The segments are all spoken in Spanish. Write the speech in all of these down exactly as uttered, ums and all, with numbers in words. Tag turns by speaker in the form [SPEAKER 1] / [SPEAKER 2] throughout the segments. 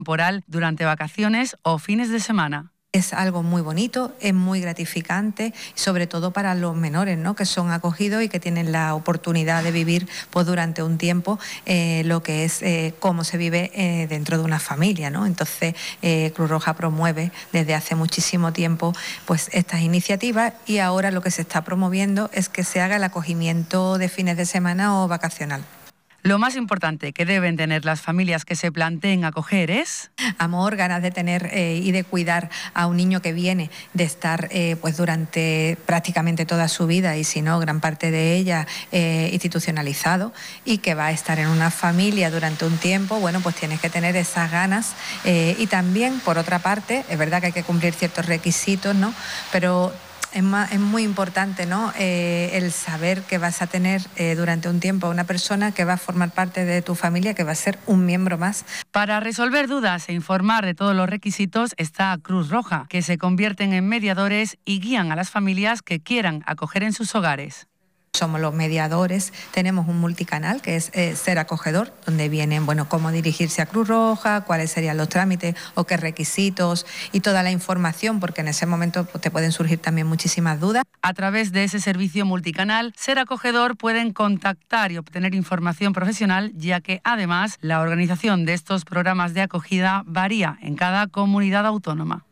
[SPEAKER 1] temporal durante vacaciones o fines de semana.
[SPEAKER 2] Es algo muy bonito, es muy gratificante, sobre todo para los menores, ¿no?, que son acogidos y que tienen la oportunidad de vivir pues, durante un tiempo eh, lo que es eh, cómo se vive eh, dentro de una familia, ¿no? Entonces, eh, Cruz Roja promueve desde hace muchísimo tiempo pues, estas iniciativas y ahora lo que se está promoviendo es que se haga el acogimiento de fines de semana o vacacional.
[SPEAKER 1] Lo más importante que deben tener las familias que se planteen acoger es
[SPEAKER 2] amor, ganas de tener eh, y de cuidar a un niño que viene de estar eh, pues durante prácticamente toda su vida y si no, gran parte de ella eh, institucionalizado y que va a estar en una familia durante un tiempo. Bueno, pues tienes que tener esas ganas eh, y también, por otra parte, es verdad que hay que cumplir ciertos requisitos, ¿no? Pero Es, más, es muy importante, ¿no?, eh, el saber que vas a tener eh, durante un tiempo a una persona que va a formar parte de tu familia, que va a ser un miembro más.
[SPEAKER 1] Para resolver dudas e informar de todos los requisitos está Cruz Roja, que se convierten en mediadores y guían a las familias que quieran acoger en sus hogares.
[SPEAKER 2] Somos los mediadores, tenemos un multicanal que es eh, Ser Acogedor, donde vienen, bueno, cómo dirigirse a Cruz Roja, cuáles serían los trámites o qué requisitos y toda la información, porque en ese momento pues, te pueden surgir también muchísimas dudas.
[SPEAKER 1] A través de ese servicio multicanal, Ser Acogedor pueden contactar y obtener información profesional, ya que además la organización de estos programas de acogida varía en cada comunidad autónoma.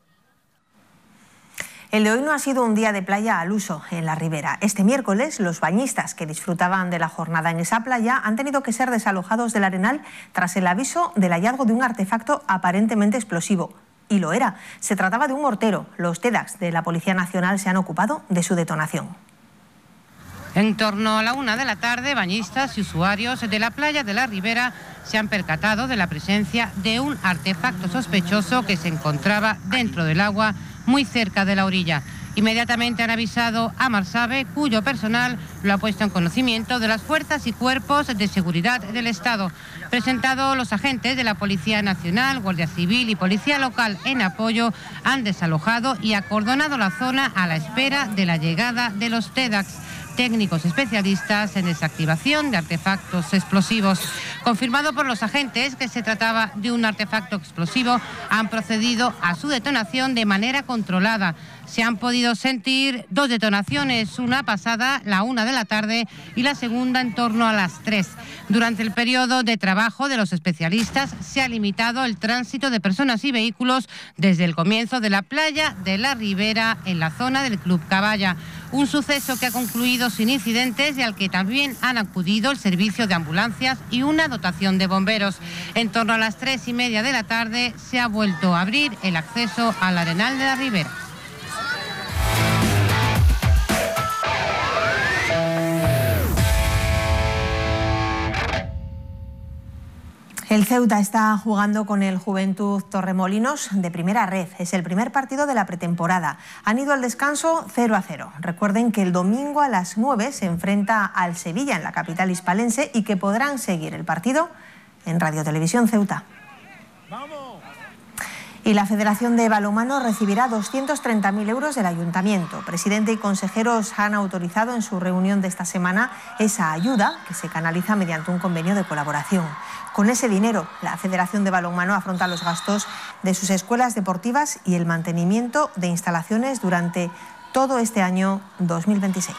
[SPEAKER 3] El de hoy no ha sido un día de playa al uso en la Ribera. Este miércoles, los bañistas que disfrutaban de la jornada en esa playa han tenido que ser desalojados del Arenal tras el aviso del hallazgo de un artefacto aparentemente explosivo. Y lo era. Se trataba de un mortero. Los TEDx de la Policía Nacional se han ocupado de su detonación.
[SPEAKER 4] En torno a la una de la tarde, bañistas y usuarios de la playa de la Ribera se han percatado de la presencia de un artefacto sospechoso que se encontraba dentro del agua muy cerca de la orilla. Inmediatamente han avisado a Marsabe, cuyo personal lo ha puesto en conocimiento de las fuerzas y cuerpos de seguridad del Estado. Presentados los agentes de la Policía Nacional, Guardia Civil y Policía Local en apoyo, han desalojado y acordonado la zona a la espera de la llegada de los TEDx, técnicos especialistas en desactivación de artefactos explosivos. Confirmado por los agentes que se trataba de un artefacto explosivo, han procedido a su detonación de manera controlada. Se han podido sentir dos detonaciones, una pasada la una de la tarde y la segunda en torno a las tres. Durante el periodo de trabajo de los especialistas se ha limitado el tránsito de personas y vehículos desde el comienzo de la playa de la Ribera en la zona del Club Caballa. Un suceso que ha concluido sin incidentes y al que también han acudido el servicio de ambulancias y una dotación de bomberos. En torno a las tres y media de la tarde se ha vuelto a abrir el acceso al Arenal de la Ribera.
[SPEAKER 3] El Ceuta está jugando con el Juventud Torremolinos de primera red. Es el primer partido de la pretemporada. Han ido al descanso cero a cero. Recuerden que el domingo a las nueve se enfrenta al Sevilla en la capital hispalense y que podrán seguir el partido en Radio Televisión Ceuta. Y la Federación de Balonmano recibirá doscientos treinta mil euros del Ayuntamiento. Presidente y consejeros han autorizado en su reunión de esta semana esa ayuda que se canaliza mediante un convenio de colaboración. Con ese dinero, la Federación de Balonmano afronta los gastos de sus escuelas deportivas y el mantenimiento de instalaciones durante todo este año dos mil veintiséis.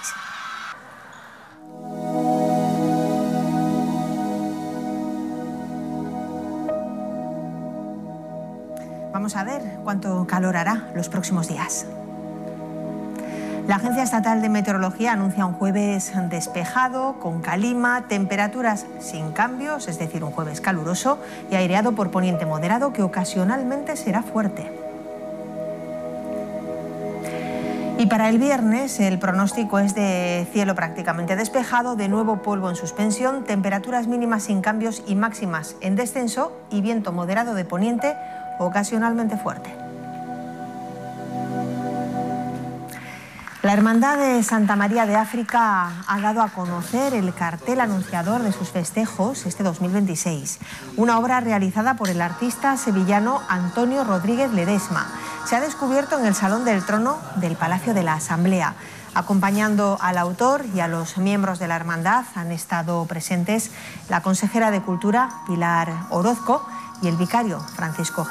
[SPEAKER 3] Vamos a ver cuánto calor hará los próximos días. La Agencia Estatal de Meteorología anuncia un jueves despejado, con calima, temperaturas sin cambios, es decir, un jueves caluroso y aireado por poniente moderado que ocasionalmente será fuerte. Y para el viernes el pronóstico es de cielo prácticamente despejado, de nuevo polvo en suspensión, temperaturas mínimas sin cambios y máximas en descenso y viento moderado de poniente ocasionalmente fuerte. La Hermandad de Santa María de África ha dado a conocer el cartel anunciador de sus festejos este dos mil veintiséis, una obra realizada por el artista sevillano Antonio Rodríguez Ledesma. Se ha descubierto en el Salón del Trono del Palacio de la Asamblea. Acompañando al autor y a los miembros de la hermandad han estado presentes la consejera de Cultura, Pilar Orozco, y el vicario Francisco